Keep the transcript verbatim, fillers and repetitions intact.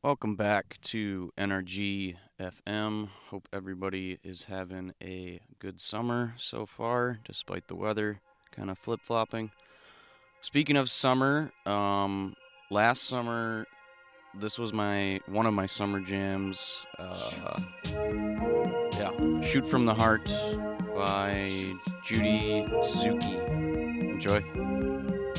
Welcome back to N R G F M. Hope everybody is having a good summer so far, despite the weather kind of flip flopping. Speaking of summer, um, last summer this was my one of my summer jams. Uh, yeah, "Shoot from the Heart" by Judy Suzuki. Enjoy.